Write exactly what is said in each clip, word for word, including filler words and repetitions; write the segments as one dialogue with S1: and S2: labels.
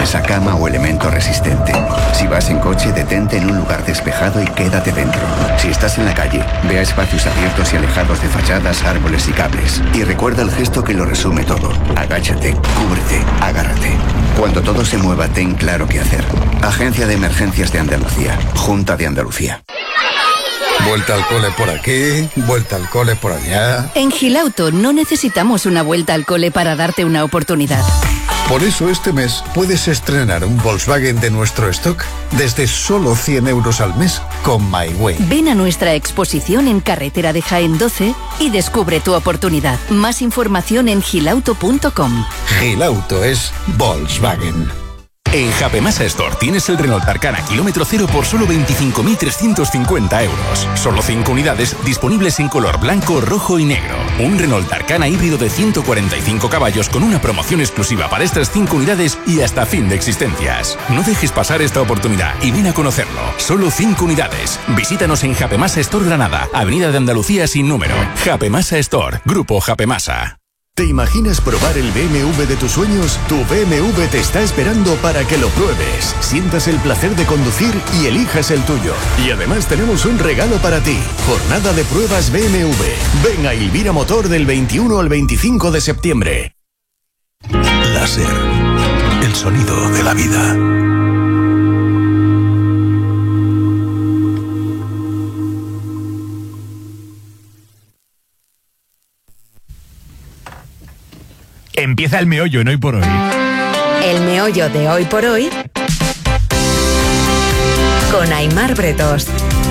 S1: mesa, cama o elemento resistente. Si vas en coche, detente en un lugar despejado y quédate dentro. Si estás en la calle, ve a espacios abiertos y alejados de fachadas, árboles y cables. Y recuerda el gesto que lo resume todo. Agáchate, cúbrete, agárrate. Cuando todo se mueva, ten claro qué hacer. Agencia de Emergencias de Andalucía. Junta de Andalucía.
S2: Vuelta al cole por aquí, vuelta al cole por allá.
S3: En Gilauto no necesitamos una vuelta al cole para darte una oportunidad.
S2: Por eso este mes puedes estrenar un Volkswagen de nuestro stock desde solo cien euros al mes con MyWay.
S3: Ven a nuestra exposición en Carretera de Jaén doce y descubre tu oportunidad. Más información en gilauto punto com.
S2: Gilauto es Volkswagen.
S4: En Japemasa Store tienes el Renault Arcana kilómetro cero por solo veinticinco mil trescientos cincuenta euros. Solo cinco unidades disponibles en color blanco, rojo y negro. Un Renault Arcana híbrido de ciento cuarenta y cinco caballos con una promoción exclusiva para estas cinco unidades y hasta fin de existencias. No dejes pasar esta oportunidad y ven a conocerlo. Solo cinco unidades. Visítanos en Japemasa Store Granada, Avenida de Andalucía sin número. Japemasa Store, Grupo Japemasa.
S5: ¿Te imaginas probar el B M W de tus sueños? Tu B M W te está esperando para que lo pruebes, sientas el placer de conducir y elijas el tuyo. Y además tenemos un regalo para ti. Jornada de pruebas B M W. Ven a Ilvira Motor del veintiuno al veinticinco de septiembre.
S6: Láser. El sonido de la vida.
S7: Empieza el meollo en Hoy por Hoy.
S8: El meollo de Hoy por Hoy con Aimar Bretos.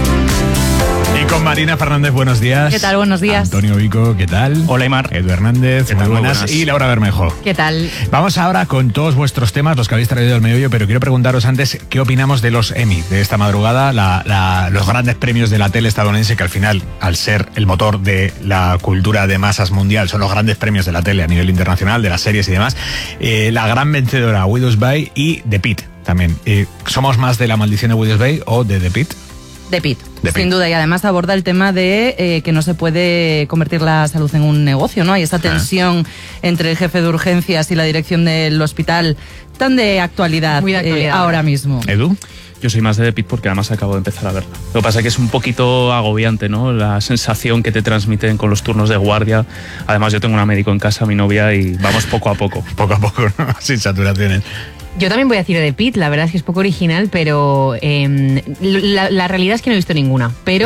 S7: Y con Marina Fernández, buenos días.
S9: ¿Qué tal? Buenos días.
S7: Antonio Vico, ¿qué tal?
S10: Hola, Aimar.
S7: Edu Hernández, muy buenas. buenas. Y Laura Bermejo.
S9: ¿Qué tal?
S7: Vamos ahora con todos vuestros temas, los que habéis traído al meollo, pero quiero preguntaros antes qué opinamos de los Emmy de esta madrugada, la, la, los grandes premios de la tele estadounidense, que al final, al ser el motor de la cultura de masas mundial, son los grandes premios de la tele a nivel internacional, de las series y demás. Eh, la gran vencedora, Widow's Bay, y The Pitt también. Eh, ¿Somos más de La maldición de Widow's Bay o de The Pitt?
S9: The Pitt,
S7: The
S9: sin
S7: Pitt.
S9: duda, y además aborda el tema de eh, que no se puede convertir la salud en un negocio, ¿no? Hay esta tensión ah. entre el jefe de urgencias y la dirección del hospital, tan de actualidad,
S11: Muy de actualidad
S9: eh, ahora mismo.
S7: ¿Edu?
S10: Yo soy más de The Pitt porque además acabo de empezar a verla. Lo que pasa es que es un poquito agobiante, ¿no? La sensación que te transmiten con los turnos de guardia. Además, yo tengo una médico en casa, mi novia, y vamos poco a poco.
S7: Poco a poco, ¿no? Sin saturaciones.
S11: Yo también voy a decir de Pitt, la verdad es que es poco original, pero eh, la, la realidad es que no he visto ninguna, pero...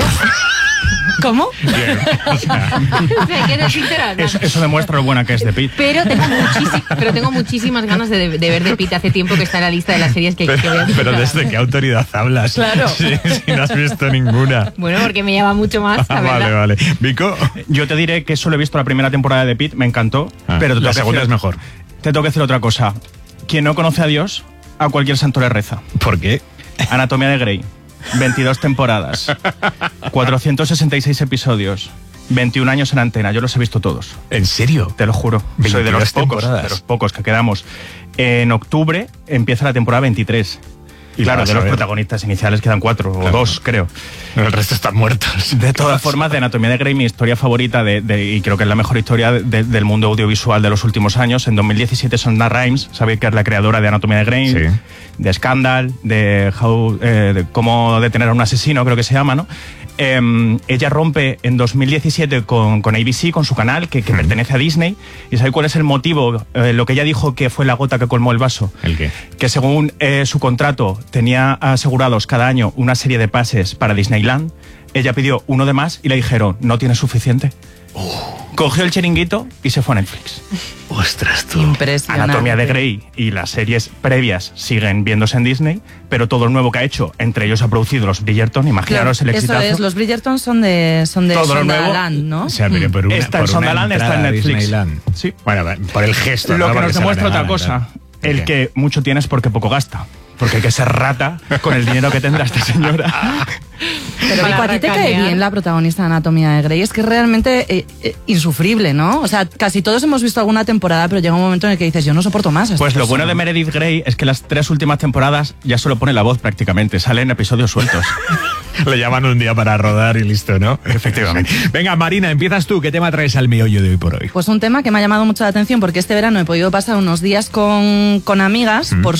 S11: ¿Cómo?
S10: Bien, o sea,
S11: o sea, que eres sincera,
S10: eso, eso demuestra lo buena que es The Pitt.
S11: Pero tengo, muchísi- pero tengo muchísimas ganas de, de ver The Pitt. Hace tiempo que está en la lista de las series que,
S7: pero,
S11: que voy a
S7: pero ¿desde qué autoridad hablas?
S11: Claro.
S7: Si, si no has visto ninguna.
S11: Bueno, porque me llama mucho más, la
S7: Vale,
S11: verdad.
S7: vale. Vico.
S10: Yo te diré que solo he visto la primera temporada de The Pitt, me encantó.
S7: Ah,
S10: pero te
S7: la
S10: tengo que
S7: segunda
S10: decir-
S7: es mejor.
S10: Te tengo que decir otra cosa. Quien no conoce a Dios, a cualquier santo le reza.
S7: ¿Por qué?
S10: Anatomía de Grey. veintidós temporadas, cuatrocientos sesenta y seis episodios, veintiún años en antena. Yo los he visto todos.
S7: ¿En serio?
S10: Te lo juro. Soy de los pocos,
S7: temporadas.
S10: de los pocos que quedamos. En octubre empieza la temporada veintitrés.
S7: Y
S10: claro,
S7: vas
S10: de
S7: a
S10: los
S7: ver.
S10: protagonistas iniciales quedan cuatro
S7: Claro.
S10: o dos, creo.
S7: El resto están muertos.
S10: De todas formas, de Anatomía de Grey, mi historia favorita, de, de, y creo que es la mejor historia de, de, del mundo audiovisual de los últimos años. En dos mil diecisiete, Shonda Rhimes, sabéis que es la creadora de Anatomía de Grey,
S7: Sí.
S10: de Scandal, de, How, eh, de Cómo detener a un asesino, creo que se llama, ¿no? Eh, ella rompe en dos mil diecisiete con, con A B C, con su canal, que, que
S7: Mm.
S10: pertenece a Disney. ¿Y sabéis cuál es el motivo? Eh, lo que ella dijo que fue la gota que colmó el vaso.
S7: ¿El qué?
S10: Que según eh, su contrato tenía asegurados cada año una serie de pases para Disneyland. Ella pidió uno de más y le dijeron, no tienes suficiente. Oh. Cogió el chiringuito y se fue a Netflix.
S7: Ostras, tú.
S9: Impresionante.
S10: Anatomía de Grey y las series previas siguen viéndose en Disney, pero todo lo nuevo que ha hecho, entre ellos ha producido los Bridgerton, imaginaros
S9: Claro,
S10: el exitazo.
S9: eso es, los Bridgerton son de, son de
S10: Todo lo nuevo.
S9: Shondaland, ¿no?
S7: O sea, mire, por una,
S10: Está en
S7: por una
S10: Shondaland, está en
S7: entrada a
S10: Netflix.
S7: Disneyland.
S10: Sí.
S7: Bueno, por el gesto.
S10: Lo
S7: ¿no?
S10: que
S7: Porque
S10: nos
S7: se la
S10: demuestra otra
S7: regalan,
S10: cosa,
S7: tal.
S10: el
S7: ¿Qué?
S10: que mucho tienes porque poco gasta. Porque hay que ser rata con el dinero que tendrá esta señora.
S9: Pero
S11: Para
S9: Vico, ¿a ti te cae
S11: racanear.
S9: bien la protagonista de Anatomía de Grey? Es que es realmente eh, eh, insufrible, ¿no? O sea, casi todos hemos visto alguna temporada, pero llega un momento en el que dices, yo no soporto más a esta
S10: Pues lo
S9: persona.
S10: bueno de Meredith Grey es que las tres últimas temporadas ya solo pone la voz prácticamente, salen episodios sueltos.
S7: Le llaman un día para rodar y listo, ¿no?
S10: Efectivamente.
S7: Venga, Marina, empiezas tú. ¿Qué tema traes al meollo de Hoy por Hoy?
S9: Pues un tema que me ha llamado mucho la atención porque este verano he podido pasar unos días con, con amigas,
S7: Mm.
S9: por